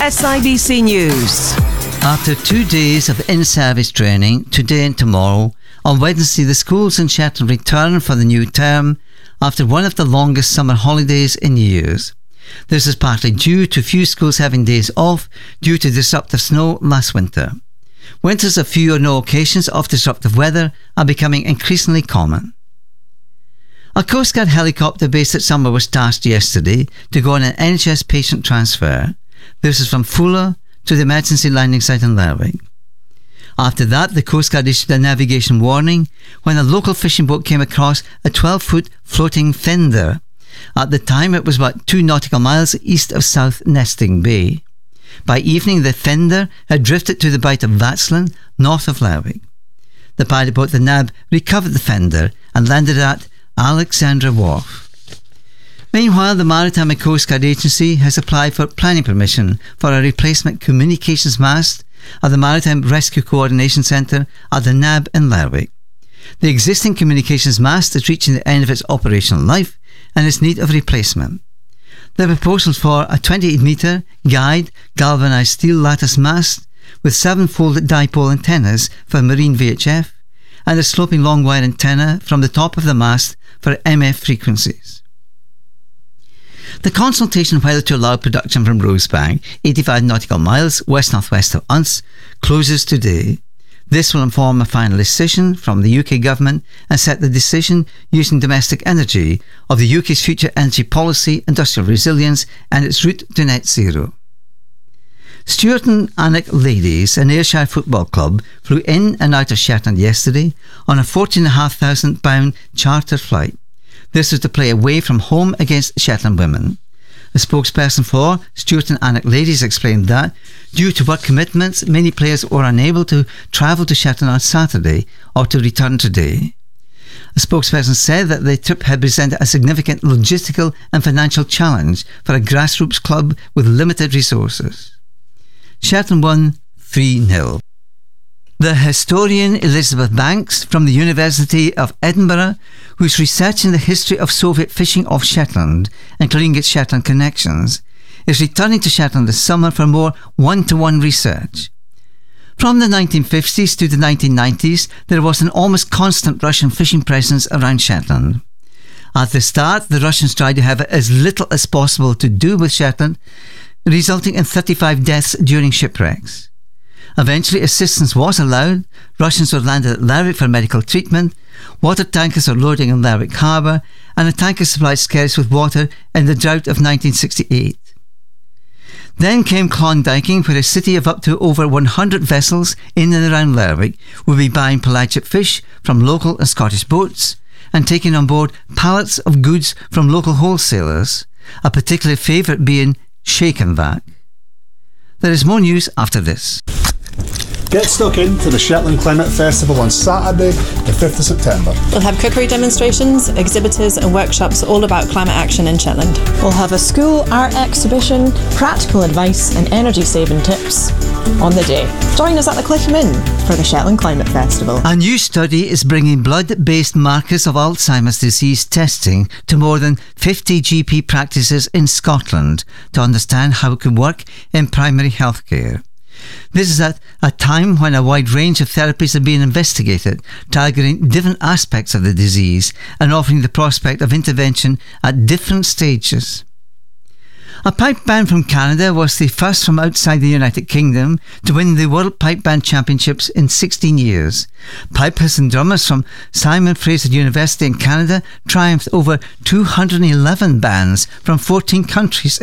SIBC News. After 2 days of in-service training, today and tomorrow, on Wednesday the schools in Shetland return for the new term after one of the longest summer holidays in years. This is partly due to few schools having days off due to disruptive snow last winter. Winters of few or no occasions of disruptive weather are becoming increasingly common. A Coast Guard helicopter based at Summer was tasked yesterday to go on an NHS patient transfer. This is from Fuller to the emergency landing site in Lerwick. After that, the Coast Guard issued a navigation warning when a local fishing boat came across a 12-foot floating fender. At the time, it was about 2 nautical miles east of South Nesting Bay. By evening, the fender had drifted to the Bight of Vatsland, north of Lerwick. The pilot boat, the NAB, recovered the fender and landed at Alexandra Wharf. Meanwhile, the Maritime and Coast Guard Agency has applied for planning permission for a replacement communications mast at the Maritime Rescue Coordination Centre at the NAB in Lerwick. The existing communications mast is reaching the end of its operational life and is in need of replacement. The proposal for a 28-metre guide galvanised steel lattice mast with 7-folded dipole antennas for marine VHF and a sloping long wire antenna from the top of the mast for MF frequencies. The consultation whether to allow production from Rosebank, 85 nautical miles west-northwest of Unst, closes today. This will inform a final decision from the UK government and set the decision using domestic energy of the UK's future energy policy, industrial resilience and its route to net zero. Stuart and Alnwick Ladies, an Ayrshire football club, flew in and out of Shetland yesterday on a £14,500 charter flight. This was to play away from home against Shetland women. A spokesperson for Stuart and Alnwick Ladies explained that, due to work commitments, many players were unable to travel to Shetland on Saturday or to return today. A spokesperson said that the trip had presented a significant logistical and financial challenge for a grassroots club with limited resources. Shetland won 3-0. The historian Elizabeth Banks from the University of Edinburgh, who's researching the history of Soviet fishing off Shetland, including its Shetland connections, is returning to Shetland this summer for more one-to-one research. From the 1950s to the 1990s, there was an almost constant Russian fishing presence around Shetland. At the start, the Russians tried to have as little as possible to do with Shetland, resulting in 35 deaths during shipwrecks. Eventually, assistance was allowed. Russians were landed at Lerwick for medical treatment, water tankers were loading in Lerwick Harbour, and a tanker supplied Skerries with water in the drought of 1968. Then came Klondiking, where a city of up to over 100 vessels in and around Lerwick would be buying pelagic fish from local and Scottish boats and taking on board pallets of goods from local wholesalers, a particular favourite being Shakenvac. There is more news after this. Get stuck into the Shetland Climate Festival on Saturday, the 5th of September. We'll have cookery demonstrations, exhibitors and workshops all about climate action in Shetland. We'll have a school art exhibition, practical advice and energy saving tips on the day. Join us at the Clifton Inn for the Shetland Climate Festival. A new study is bringing blood-based markers of Alzheimer's disease testing to more than 50 GP practices in Scotland to understand how it can work in primary healthcare. This is at a time when a wide range of therapies are being investigated, targeting different aspects of the disease and offering the prospect of intervention at different stages. A pipe band from Canada was the first from outside the United Kingdom to win the World Pipe Band Championships in 16 years. Pipers and drummers from Simon Fraser University in Canada triumphed over 211 bands from 14 countries